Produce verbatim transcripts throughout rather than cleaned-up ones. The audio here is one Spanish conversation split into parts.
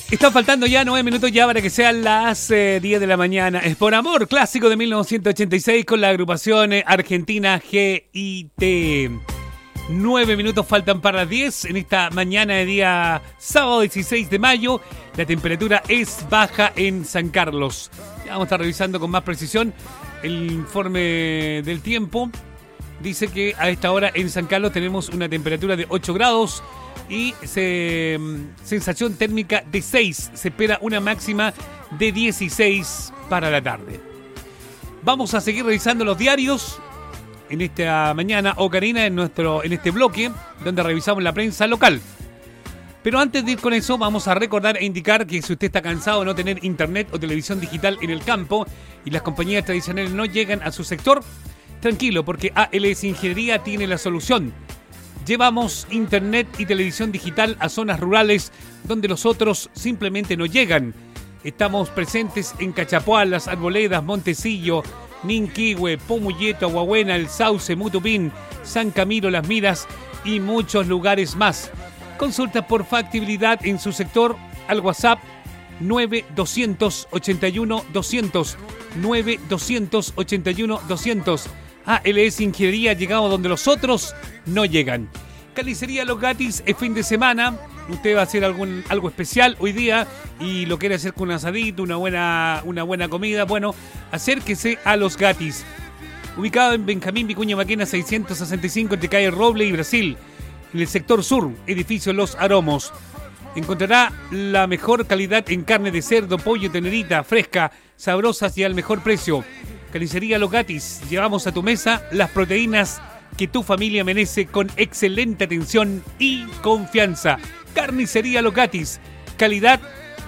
Están faltando ya nueve minutos ya para que sean las eh, diez de la mañana. Es por amor, clásico de mil novecientos ochenta y seis con la agrupación eh, argentina G I T. Nueve minutos faltan para las diez en esta mañana de día sábado dieciséis de mayo. La temperatura es baja en San Carlos. Ya vamos a estar revisando con más precisión el informe del tiempo. Dice que a esta hora en San Carlos tenemos una temperatura de ocho grados y se, sensación térmica de seis. Se espera una máxima de dieciséis para la tarde. Vamos a seguir revisando los diarios en esta mañana, Ocarina, en, nuestro, en este bloque, donde revisamos la prensa local. Pero antes de ir con eso, vamos a recordar e indicar que si usted está cansado de no tener internet o televisión digital en el campo y las compañías tradicionales no llegan a su sector, tranquilo, porque A L S Ingeniería tiene la solución. Llevamos internet y televisión digital a zonas rurales donde los otros simplemente no llegan. Estamos presentes en Cachapoal, Las Arboledas, Montecillo, Ninquihue, Pomulleto, Aguabuena, El Sauce, Mutupín, San Camilo, Las Miras y muchos lugares más. Consulta por factibilidad en su sector al WhatsApp nueve doscientos ochenta y uno doscientos, nueve doscientos ochenta y uno doscientos. A L S Ingeniería, llegado donde los otros no llegan. Carnicería Los Gatis es fin de semana. Usted va a hacer algún, algo especial hoy día y lo quiere hacer con un asadito, una buena, una buena comida. Bueno, acérquese a Los Gatis. Ubicado en Benjamín Vicuña Maquena seiscientos sesenta y cinco entre calle Roble y Brasil. En el sector sur, edificio Los Aromos. Encontrará la mejor calidad en carne de cerdo, pollo, tenerita, fresca, sabrosas y al mejor precio. Carnicería Los Gatis, llevamos a tu mesa las proteínas que tu familia merece con excelente atención y confianza. Carnicería Los Gatis, calidad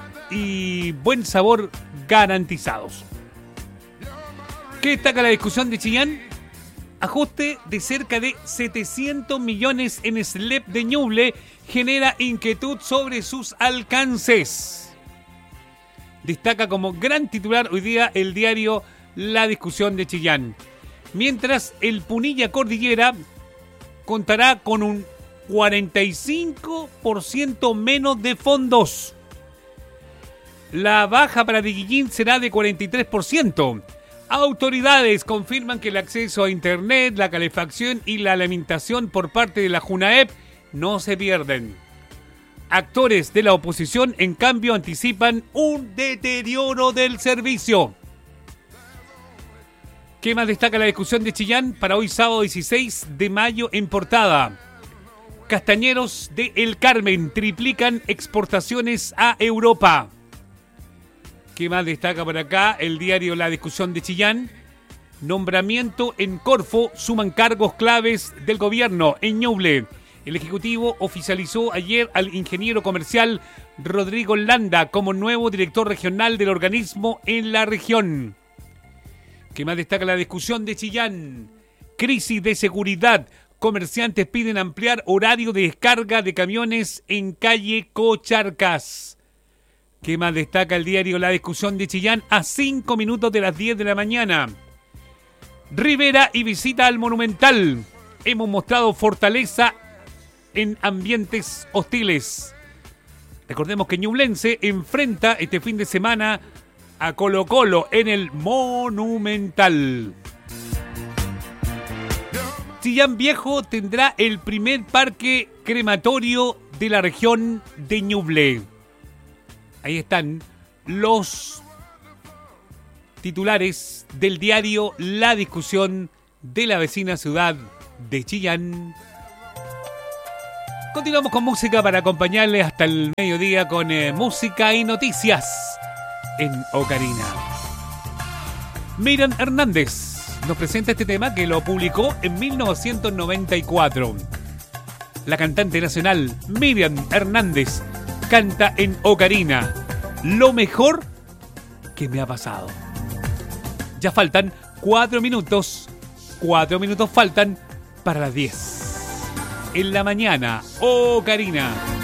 y buen sabor garantizados. ¿Qué destaca la discusión de Chillán? Ajuste de cerca de setecientos millones en S L E P de Ñuble genera inquietud sobre sus alcances. Destaca como gran titular hoy día el diario La Discusión de Chillán. Mientras el Punilla Cordillera contará con un cuarenta y cinco por ciento menos de fondos. La baja para Diguillín será de cuarenta y tres por ciento. Autoridades confirman que el acceso a internet, la calefacción y la alimentación por parte de la JUNAEP no se pierden. Actores de la oposición, en cambio, anticipan un deterioro del servicio. ¿Qué más destaca la discusión de Chillán para hoy sábado dieciséis de mayo en portada? Castañeros de El Carmen triplican exportaciones a Europa. ¿Qué más destaca por acá? El diario La Discusión de Chillán. Nombramiento en Corfo, suman cargos claves del gobierno en Ñuble. El Ejecutivo oficializó ayer al ingeniero comercial Rodrigo Landa como nuevo director regional del organismo en la región. ¿Qué más destaca la discusión de Chillán? Crisis de seguridad. Comerciantes piden ampliar horario de descarga de camiones en calle Cocharcas. ¿Qué más destaca el diario La Discusión de Chillán? A cinco minutos de las diez de la mañana. Rivera y visita al Monumental. Hemos mostrado fortaleza en ambientes hostiles. Recordemos que Ñublense enfrenta este fin de semana a Colo Colo en el Monumental. Chillán Viejo tendrá el primer parque crematorio de la región de Ñuble. Ahí están los titulares del diario La Discusión de la vecina ciudad de Chillán. Continuamos con música para acompañarles hasta el mediodía con eh, música y noticias en Ocarina. Miriam Hernández nos presenta este tema que lo publicó en mil novecientos noventa y cuatro. La cantante nacional Miriam Hernández canta en Ocarina lo mejor que me ha pasado. Ya faltan cuatro minutos. Cuatro minutos faltan para las diez. En la mañana, Ocarina.